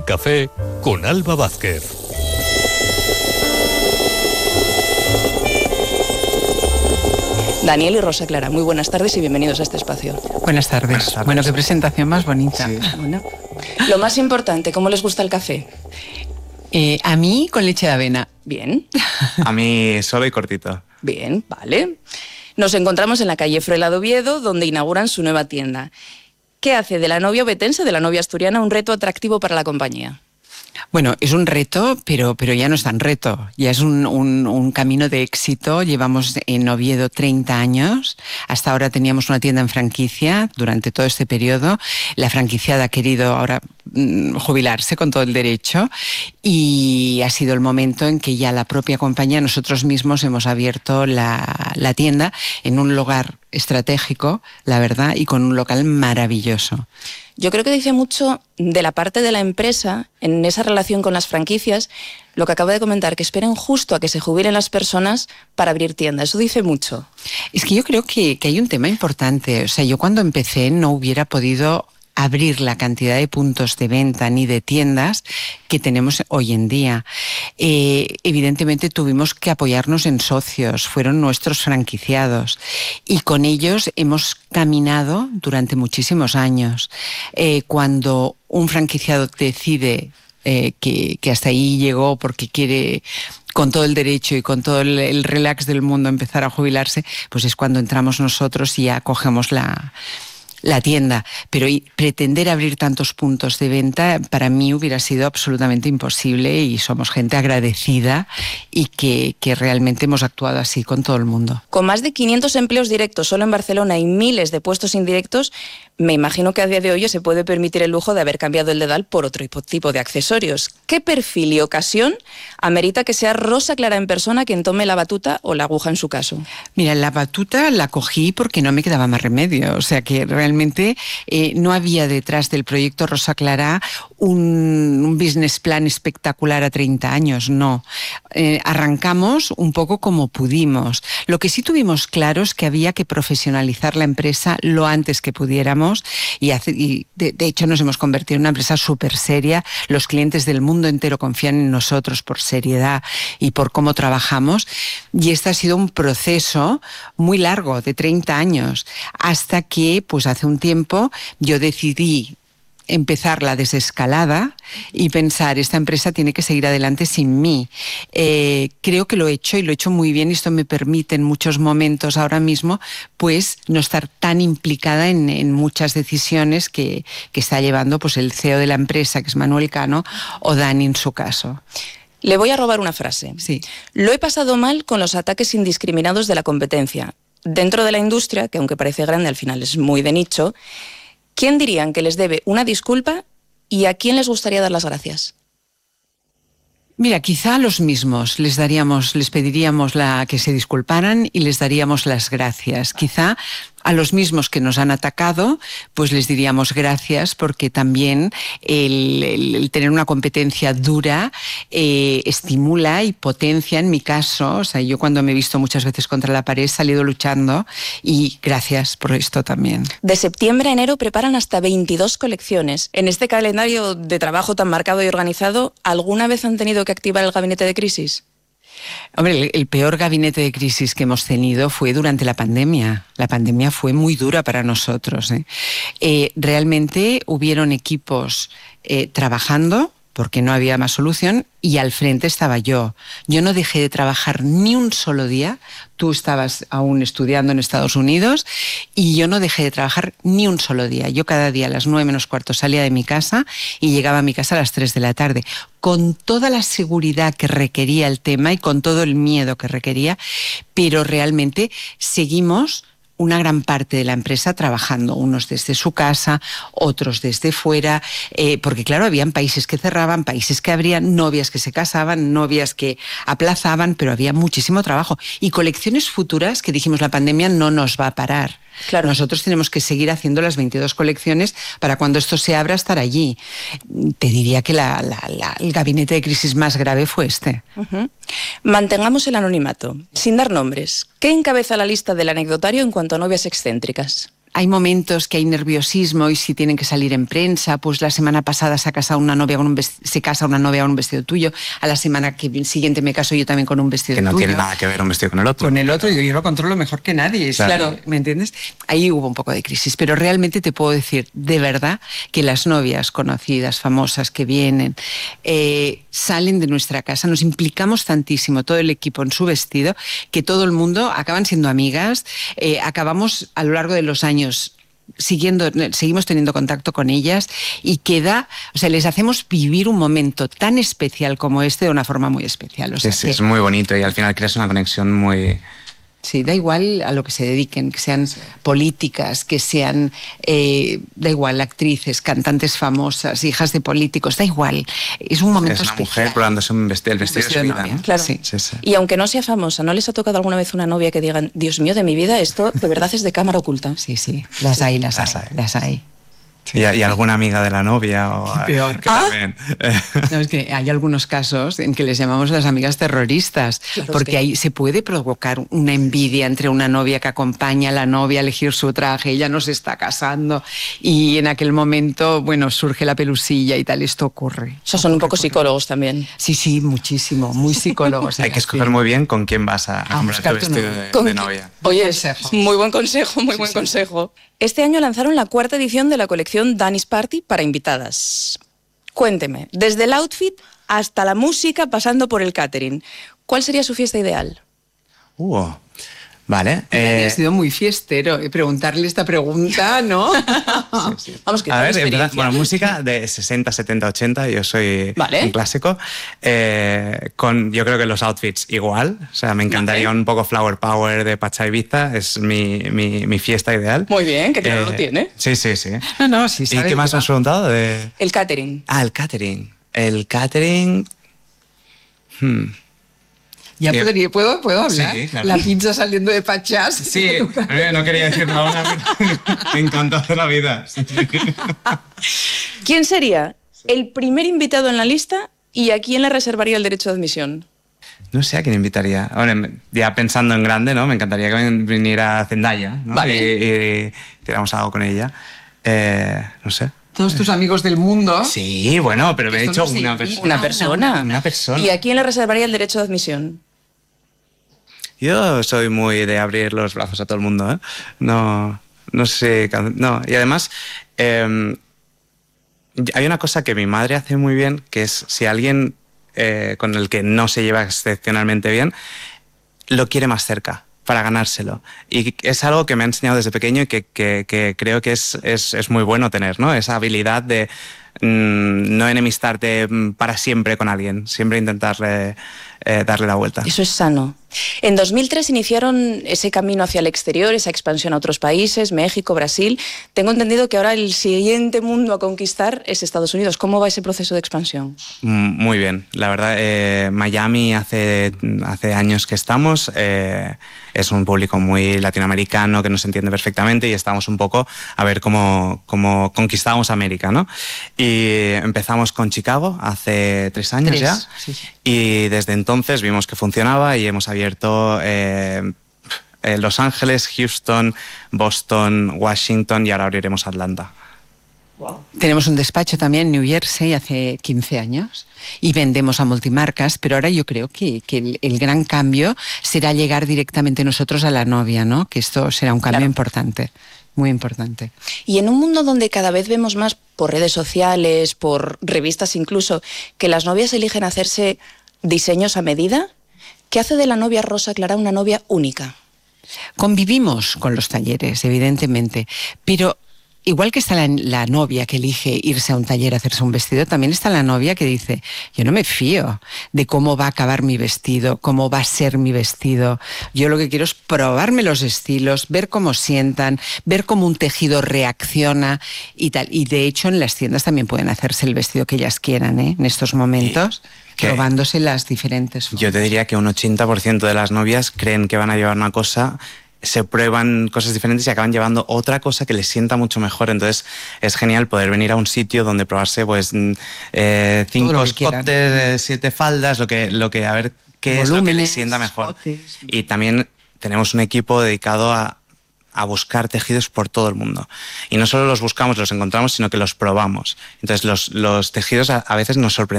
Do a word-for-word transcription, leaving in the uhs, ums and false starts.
café con Alba Vázquez. Daniel y Rosa Clara, muy buenas tardes y bienvenidos a este espacio. Buenas tardes. Buenas tardes. Bueno, qué presentación más bonita. Sí. Bueno, lo más importante, ¿cómo les gusta el café? Eh, a mí con leche de avena. Bien. A mí solo y cortito. Bien, vale. Nos encontramos en la calle Fruela de Oviedo, donde inauguran su nueva tienda. ¿Qué hace de la novia ovetense, de la novia asturiana, un reto atractivo para la compañía? Bueno, es un reto, pero, pero ya no es tan reto, ya es un, un, un camino de éxito. Llevamos en Oviedo treinta años, hasta ahora teníamos una tienda en franquicia durante todo este periodo. La franquiciada ha querido ahora mm, jubilarse con todo el derecho y ha sido el momento en que ya la propia compañía, nosotros mismos hemos abierto la, la tienda en un lugar estratégico, la verdad, y con un local maravilloso. Yo creo que dice mucho de la parte de la empresa en esa relación con las franquicias, lo que acabo de comentar, que esperen justo a que se jubilen las personas para abrir tienda. Eso dice mucho. Es que yo creo que, que hay un tema importante. O sea, yo cuando empecé no hubiera podido abrir la cantidad de puntos de venta ni de tiendas que tenemos hoy en día. Eh, evidentemente tuvimos que apoyarnos en socios, fueron nuestros franquiciados y con ellos hemos caminado durante muchísimos años. Eh, cuando un franquiciado decide eh, que, que hasta ahí llegó porque quiere, con todo el derecho y con todo el, el relax del mundo, empezar a jubilarse, pues es cuando entramos nosotros y ya cogemos la... la tienda, pero pretender abrir tantos puntos de venta para mí hubiera sido absolutamente imposible y somos gente agradecida y que, que realmente hemos actuado así con todo el mundo. Con más de quinientos empleos directos solo en Barcelona y miles de puestos indirectos, me imagino que a día de hoy se puede permitir el lujo de haber cambiado el dedal por otro tipo de accesorios. ¿Qué perfil y ocasión amerita que sea Rosa Clara en persona quien tome la batuta o la aguja en su caso? Mira, la batuta la cogí porque no me quedaba más remedio, o sea que realmente Realmente eh, no había detrás del proyecto Rosa Clara un, un business plan espectacular a treinta años, no. Eh, arrancamos un poco como pudimos. Lo que sí tuvimos claro es que había que profesionalizar la empresa lo antes que pudiéramos y, hace, y de, de hecho nos hemos convertido en una empresa súper seria. Los clientes del mundo entero confían en nosotros por seriedad y por cómo trabajamos y este ha sido un proceso muy largo, de treinta años, hasta que pues hace un tiempo yo decidí empezar la desescalada y pensar, esta empresa tiene que seguir adelante sin mí. Eh, creo que lo he hecho y lo he hecho muy bien y esto me permite en muchos momentos ahora mismo pues no estar tan implicada en, en muchas decisiones que, que está llevando pues el C E O de la empresa, que es Manuel Cano, o Dani en su caso. Le voy a robar una frase. Sí. Lo he pasado mal con los ataques indiscriminados de la competencia. Dentro de la industria, que aunque parece grande, al final es muy de nicho, ¿quién dirían que les debe una disculpa y a quién les gustaría dar las gracias? Mira, quizá a los mismos les daríamos, les pediríamos la, que se disculparan y les daríamos las gracias. Quizá a los mismos que nos han atacado, pues les diríamos gracias porque también el, el, el tener una competencia dura eh, estimula y potencia, en mi caso, o sea, yo cuando me he visto muchas veces contra la pared he salido luchando y gracias por esto también. De septiembre a enero preparan hasta veintidós colecciones. En este calendario de trabajo tan marcado y organizado, ¿alguna vez han tenido que activar el gabinete de crisis? Hombre, el, el peor gabinete de crisis que hemos tenido fue durante la pandemia. La pandemia fue muy dura para nosotros. ¿eh? Eh, realmente hubieron equipos eh, trabajando porque no había más solución y al frente estaba yo. Yo no dejé de trabajar ni un solo día. Tú estabas aún estudiando en Estados Unidos y yo no dejé de trabajar ni un solo día. Yo cada día a las nueve menos cuarto salía de mi casa y llegaba a mi casa a las tres de la tarde, con toda la seguridad que requería el tema y con todo el miedo que requería, pero realmente seguimos una gran parte de la empresa trabajando, unos desde su casa, otros desde fuera, eh, porque claro, habían países que cerraban, países que abrían, novias que se casaban, novias que aplazaban, pero había muchísimo trabajo. Y colecciones futuras que dijimos, la pandemia no nos va a parar. Claro. Nosotros tenemos que seguir haciendo las veintidós colecciones para cuando esto se abra estar allí. Te diría que la, la, la, el gabinete de crisis más grave fue este. Uh-huh. Mantengamos el anonimato, sin dar nombres. ¿Qué encabeza la lista del anecdotario en cuanto a novias excéntricas? Hay momentos que hay nerviosismo y si tienen que salir en prensa, pues la semana pasada se ha casado una novia con un vestido, se casa una novia con un vestido tuyo, a la semana que siguiente me caso yo también con un vestido tuyo. Que no tuyo. tiene nada que ver un vestido con el otro. Con el otro, yo, yo lo controlo mejor que nadie, Claro. claro, ¿me entiendes? Ahí hubo un poco de crisis, pero realmente te puedo decir de verdad que las novias conocidas, famosas que vienen, eh, salen de nuestra casa, nos implicamos tantísimo todo el equipo en su vestido que todo el mundo acaban siendo amigas, eh, acabamos a lo largo de los años siguiendo, seguimos teniendo contacto con ellas y queda, o sea, les hacemos vivir un momento tan especial como este de una forma muy especial. O sea, Sí, sí, que, es muy bonito y al final creas una conexión muy... sí, da igual a lo que se dediquen, que sean políticas, que sean, eh, da igual, actrices, cantantes famosas, hijas de políticos, da igual. Es un momento Es una especial. mujer probándose un vestido, el vestido, vestido de de su vida, novia, ¿no? Claro. Sí. Sí, sí. Y aunque no sea famosa, ¿no les ha tocado alguna vez una novia que digan, Dios mío, de mi vida, esto de verdad es de cámara oculta? Sí, sí, las hay, las, Las hay, hay. las hay. Y, y alguna amiga de la novia o... Peor. que Ah. también. No, es que hay algunos casos en que les llamamos las amigas terroristas, Claro, porque es que- ahí se puede provocar una envidia entre una novia que acompaña a la novia a elegir su traje, ella no se está casando y en aquel momento, bueno, surge la pelusilla y tal, esto ocurre. O sea, son un poco psicólogos también. Sí, sí, muchísimo, muy psicólogos. Hay que escoger Sí. muy bien con quién vas a, a A comprar tu buscar tu vestido novia. de, Con- de novia. Oye, consejo. muy buen consejo, muy Sí, buen sí. consejo. Este año lanzaron la cuarta edición de la colección Dani's Party para invitadas. Cuénteme, desde el outfit hasta la música, pasando por el catering, ¿cuál sería su fiesta ideal? Uh, vale. Eh, eh, ha sido muy fiestero eh, preguntarle esta pregunta, ¿no? Vamos, que A tal ver, experiencia. empezar- bueno, música de sesenta, setenta, ochenta, yo soy Vale. un clásico. Eh, con, yo creo que los outfits igual, o sea, me encantaría Vale. un poco Flower Power de Pacha Ibiza, es mi, mi, mi fiesta ideal. Muy bien, que claro lo tiene. Sí, sí, sí. No, no, sí, ¿Y sabe qué de más qué me va. has preguntado? De... El catering. Ah, el catering. El catering... Hmm. Ya Eh, podría, ¿puedo, ¿puedo hablar? sí, claro. La pizza saliendo de Pachás. Sí, eh, no quería decirlo ahora, pero me encantó hacer la vida. ¿Quién sería el primer invitado en la lista y a quién le reservaría el derecho de admisión? No sé a quién invitaría. Ahora, ya pensando en grande, ¿no? Me encantaría que viniera Zendaya, ¿no? Vale. Y, y hiciéramos algo con ella. Eh, no sé. Todos tus amigos del mundo. Sí, bueno, pero me he Esto dicho no se una invita. persona. Una persona. Una persona. ¿Y a quién le reservaría el derecho de admisión? Yo soy muy de abrir los brazos a todo el mundo, ¿eh? No, no sé. No, y además, eh, hay una cosa que mi madre hace muy bien, que es si alguien eh, con el que no se lleva excepcionalmente bien, lo quiere más cerca para ganárselo. Y es algo que me ha enseñado desde pequeño y que, que, que creo que es, es, es muy bueno tener, ¿no? Esa habilidad de mmm, no enemistarte para siempre con alguien, siempre intentar eh, eh, darle la vuelta. Eso es sano. En dos mil tres iniciaron ese camino hacia el exterior, esa expansión a otros países, México, Brasil. Tengo entendido que ahora el siguiente mundo a conquistar es Estados Unidos. ¿Cómo va ese proceso de expansión? Muy bien, la verdad, eh, Miami hace, hace años que estamos, eh, es un público muy latinoamericano que nos entiende perfectamente y estamos un poco a ver cómo, cómo conquistamos América, ¿no? Y empezamos con Chicago hace tres años Tres, ya sí, sí. y desde entonces vimos que funcionaba y hemos abierto eh, eh, Los Ángeles, Houston, Boston, Washington y ahora abriremos Atlanta. Tenemos un despacho también en New Jersey hace quince años y vendemos a multimarcas, pero ahora yo creo que, que el, el gran cambio será llegar directamente nosotros a la novia, ¿no? Que esto será un cambio Claro. importante, muy importante. Y en un mundo donde cada vez vemos más por redes sociales, por revistas incluso, que las novias eligen hacerse diseños a medida, ¿qué hace de la novia Rosa Clara una novia única? Convivimos con los talleres, evidentemente, pero igual que está la, la novia que elige irse a un taller a hacerse un vestido, también está la novia que dice, yo no me fío de cómo va a acabar mi vestido, cómo va a ser mi vestido. Yo lo que quiero es probarme los estilos, ver cómo sientan, ver cómo un tejido reacciona y tal. Y de hecho en las tiendas también pueden hacerse el vestido que ellas quieran, ¿eh? En estos momentos, ¿Qué? probándose las diferentes formas. Yo te diría que un ochenta por ciento de las novias creen que van a llevar una cosa, se prueban cosas diferentes y acaban llevando otra cosa que les sienta mucho mejor. Entonces es genial poder venir a un sitio donde probarse pues eh, cinco lo que quieran. escotes, eh, siete faldas, lo que, lo que a ver qué es lo que les Volúmenes, sienta mejor. escotes. Y también tenemos un equipo dedicado a a buscar tejidos por todo el mundo. Y no solo los buscamos, los encontramos, sino que los probamos. Entonces los, los tejidos a, a veces nos sorprenden